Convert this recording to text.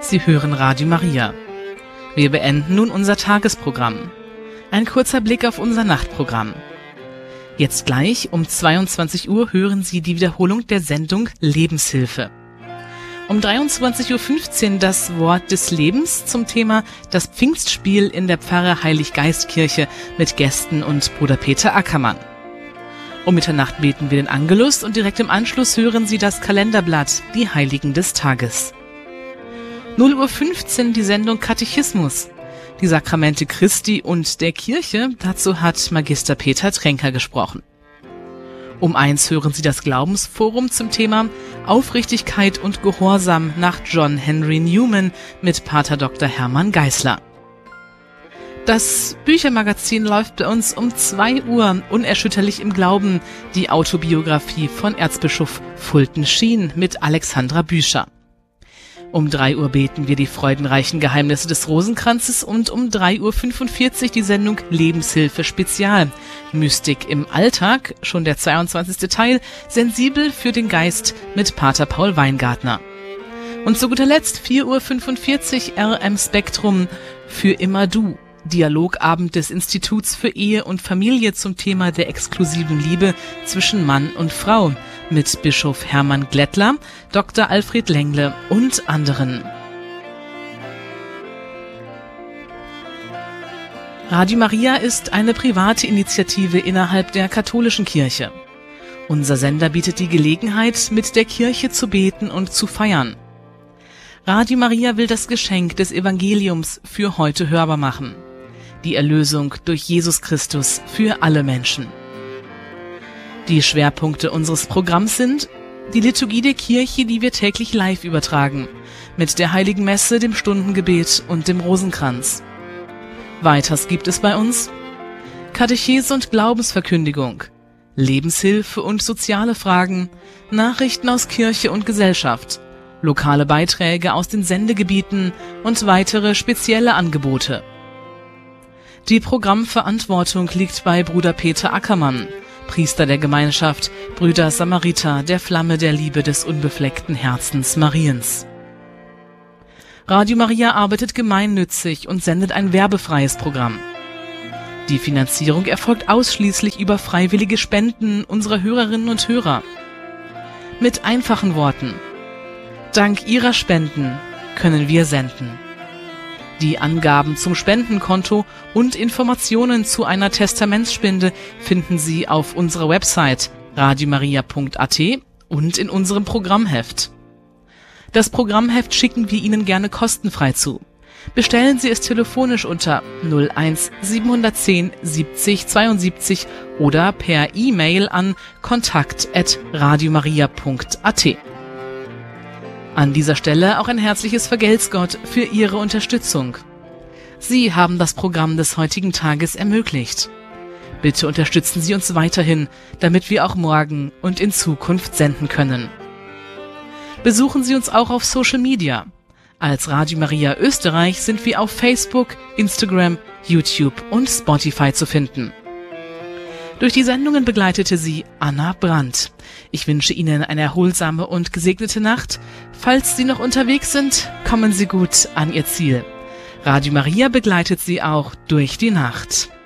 Sie hören Radio Maria. Wir beenden nun unser Tagesprogramm. Ein kurzer Blick auf unser Nachtprogramm. Jetzt gleich um 22 Uhr hören Sie die Wiederholung der Sendung Lebenshilfe. Um 23.15 Uhr das Wort des Lebens zum Thema das Pfingstspiel in der Pfarre Heiliggeistkirche mit Gästen und Bruder Peter Ackermann. Um Mitternacht beten wir den Angelus und direkt im Anschluss hören Sie das Kalenderblatt, die Heiligen des Tages. 0:15 Uhr die Sendung Katechismus, die Sakramente Christi und der Kirche, dazu hat Magister Peter Tränker gesprochen. Um 1 hören Sie das Glaubensforum zum Thema Aufrichtigkeit und Gehorsam nach John Henry Newman mit Pater Dr. Hermann Geisler. Das Büchermagazin läuft bei uns um 2 Uhr, unerschütterlich im Glauben, die Autobiografie von Erzbischof Fulton Sheen mit Alexandra Büscher. Um 3 Uhr beten wir die freudenreichen Geheimnisse des Rosenkranzes und um 3:45 Uhr die Sendung Lebenshilfe Spezial. Mystik im Alltag, schon der 22. Teil, sensibel für den Geist mit Pater Paul Weingartner. Und zu guter Letzt 4:45 Uhr RM Spektrum für immer du. Dialogabend des Instituts für Ehe und Familie zum Thema der exklusiven Liebe zwischen Mann und Frau mit Bischof Hermann Glättler, Dr. Alfred Lengle und anderen. Radio Maria ist eine private Initiative innerhalb der katholischen Kirche. Unser Sender bietet die Gelegenheit, mit der Kirche zu beten und zu feiern. Radio Maria will das Geschenk des Evangeliums für heute hörbar machen. Die Erlösung durch Jesus Christus für alle Menschen. Die Schwerpunkte unseres Programms sind die Liturgie der Kirche, die wir täglich live übertragen, mit der Heiligen Messe, dem Stundengebet und dem Rosenkranz. Weiters gibt es bei uns Katechese und Glaubensverkündigung, Lebenshilfe und soziale Fragen, Nachrichten aus Kirche und Gesellschaft, lokale Beiträge aus den Sendegebieten und weitere spezielle Angebote. Die Programmverantwortung liegt bei Bruder Peter Ackermann, Priester der Gemeinschaft Brüder Samariter der Flamme der Liebe des unbefleckten Herzens Mariens. Radio Maria arbeitet gemeinnützig und sendet ein werbefreies Programm. Die Finanzierung erfolgt ausschließlich über freiwillige Spenden unserer Hörerinnen und Hörer. Mit einfachen Worten: Dank Ihrer Spenden können wir senden. Die Angaben zum Spendenkonto und Informationen zu einer Testamentsspende finden Sie auf unserer Website radiomaria.at und in unserem Programmheft. Das Programmheft schicken wir Ihnen gerne kostenfrei zu. Bestellen Sie es telefonisch unter 01 710 70 72 oder per E-Mail an kontakt@radiomaria.at. An dieser Stelle auch ein herzliches Vergelt's Gott für Ihre Unterstützung. Sie haben das Programm des heutigen Tages ermöglicht. Bitte unterstützen Sie uns weiterhin, damit wir auch morgen und in Zukunft senden können. Besuchen Sie uns auch auf Social Media. Als Radio Maria Österreich sind wir auf Facebook, Instagram, YouTube und Spotify zu finden. Durch die Sendungen begleitete Sie Anna Brandt. Ich wünsche Ihnen eine erholsame und gesegnete Nacht. Falls Sie noch unterwegs sind, kommen Sie gut an Ihr Ziel. Radio Maria begleitet Sie auch durch die Nacht.